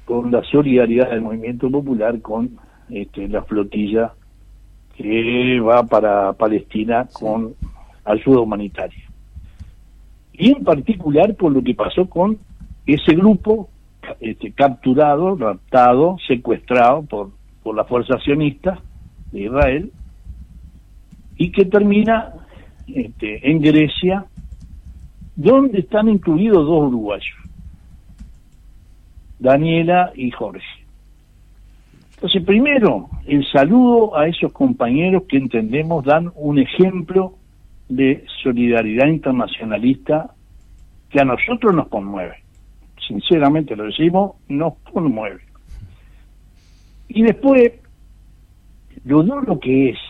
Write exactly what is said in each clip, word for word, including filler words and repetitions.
con la solidaridad del movimiento popular con este, la flotilla que va para Palestina con ayuda humanitaria. Y en particular por lo que pasó con ese grupo este, capturado, raptado, secuestrado por, por la fuerza sionista de Israel, y que termina este, en Grecia, donde están incluidos dos uruguayos, Daniela y Jorge. Entonces, primero, el saludo a esos compañeros que entendemos dan un ejemplo de solidaridad internacionalista que a nosotros nos conmueve. Sinceramente lo decimos, nos conmueve. Y después, lo duro que es,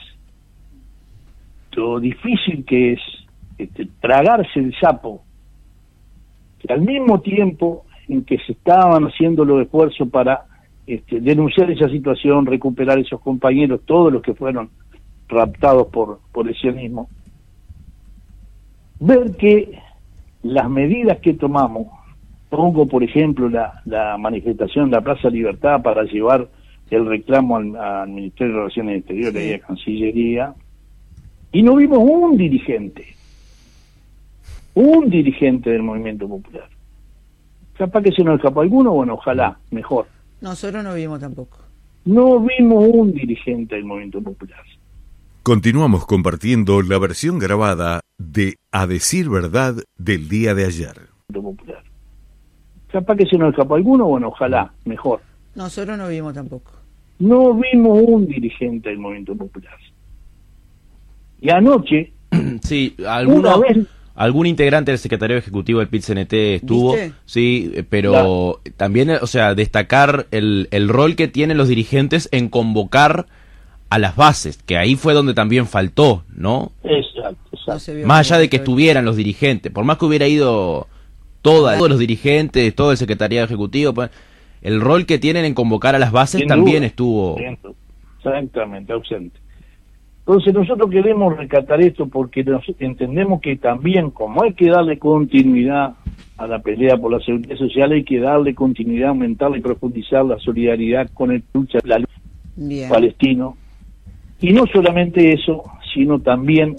lo difícil que es este, tragarse el sapo, que al mismo tiempo en que se estaban haciendo los esfuerzos para este, denunciar esa situación, recuperar esos compañeros, todos los que fueron raptados por, por el sionismo, ver que las medidas que tomamos, pongo por ejemplo la, la manifestación en la Plaza Libertad para llevar el reclamo al, al Ministerio de Relaciones Exteriores y a Cancillería, y no vimos un dirigente, un dirigente del Movimiento Popular. Capaz que se nos escapó alguno, bueno, ojalá, mejor. Nosotros no vimos tampoco. No vimos un dirigente del Movimiento Popular. Continuamos compartiendo la versión grabada de A Decir Verdad del día de ayer. Popular. Capaz que se nos escapó alguno, bueno, ojalá, mejor. Nosotros no vimos tampoco. No vimos un dirigente del Movimiento Popular. Y anoche, sí, alguno, vez, algún integrante del secretario ejecutivo del P I T C N T estuvo, ¿viste? Sí, pero la... también, o sea, destacar el, el rol que tienen los dirigentes en convocar a las bases, que ahí fue donde también faltó, ¿no? Exacto, exacto. No más allá de que estuvieran los dirigentes, por más que hubiera ido toda, todos los dirigentes, todo el secretariado ejecutivo, pues, el rol que tienen en convocar a las bases Sin también duda. estuvo... Exactamente, ausente. Entonces nosotros queremos rescatar esto porque nos entendemos que también, como hay que darle continuidad a la pelea por la seguridad social, hay que darle continuidad, aumentarla y profundizar la solidaridad con el lucha, la lucha Bien. palestino. Y no solamente eso, sino también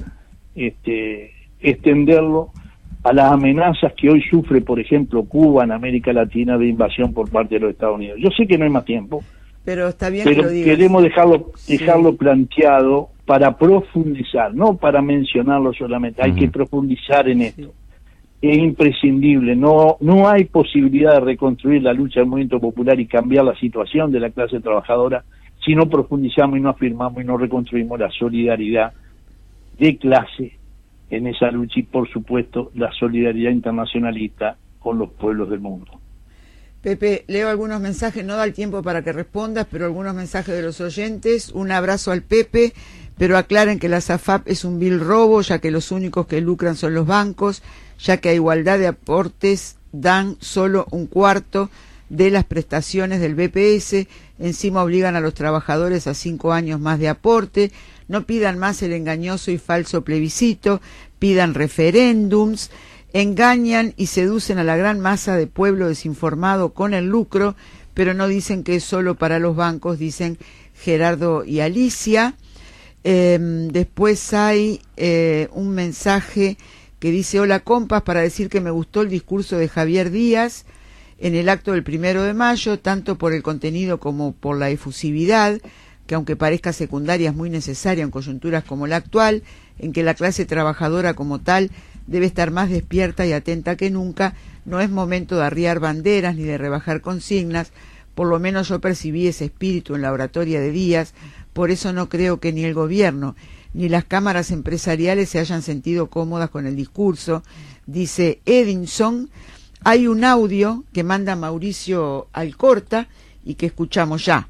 este, extenderlo a las amenazas que hoy sufre, por ejemplo, Cuba en América Latina de invasión por parte de los Estados Unidos. Yo sé que no hay más tiempo, pero está bien pero que lo digas. Queremos dejarlo, dejarlo sí. planteado para profundizar, no para mencionarlo solamente, hay uh-huh. que profundizar en esto. Sí. Es imprescindible, no no hay posibilidad de reconstruir la lucha del movimiento popular y cambiar la situación de la clase trabajadora si no profundizamos y no afirmamos y no reconstruimos la solidaridad de clase en esa lucha y, por supuesto, la solidaridad internacionalista con los pueblos del mundo. Pepe, leo algunos mensajes, no da el tiempo para que respondas, pero algunos mensajes de los oyentes. Un abrazo al Pepe, pero aclaren que la S A F A P es un vil robo, ya que los únicos que lucran son los bancos, ya que a igualdad de aportes dan solo un cuarto de las prestaciones del B P S, encima obligan a los trabajadores a cinco años más de aporte, no pidan más el engañoso y falso plebiscito, pidan referéndums, engañan y seducen a la gran masa de pueblo desinformado con el lucro, pero no dicen que es solo para los bancos, dicen Gerardo y Alicia. Eh, después hay eh, un mensaje que dice: hola compas, para decir que me gustó el discurso de Javier Díaz en el acto del primero de mayo, tanto por el contenido como por la efusividad, que aunque parezca secundaria es muy necesaria en coyunturas como la actual, en que la clase trabajadora como tal debe estar más despierta y atenta que nunca. No es momento de arriar banderas ni de rebajar consignas, por lo menos yo percibí ese espíritu en la oratoria de Díaz, por eso no creo que ni el gobierno ni las cámaras empresariales se hayan sentido cómodas con el discurso. Dice Edinson. Hay un audio que manda Mauricio Alcorta y que escuchamos ya.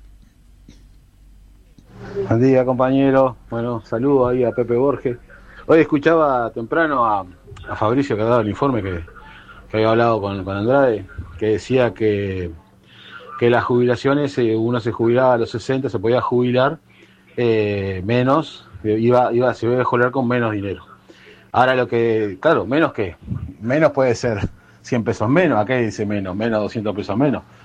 Buen día, compañero. Bueno, saludo ahí a Pepe Borges. Hoy escuchaba temprano a, a Fabricio que ha dado el informe que, que había hablado con, con Andrade, que decía que, que las jubilaciones, eh, uno se jubilaba a los sesenta, se podía jubilar eh, menos, iba, iba, se iba a jubilar con menos dinero. Ahora lo que, claro, menos que, menos puede ser cien pesos menos, acá dice menos, menos doscientos pesos menos.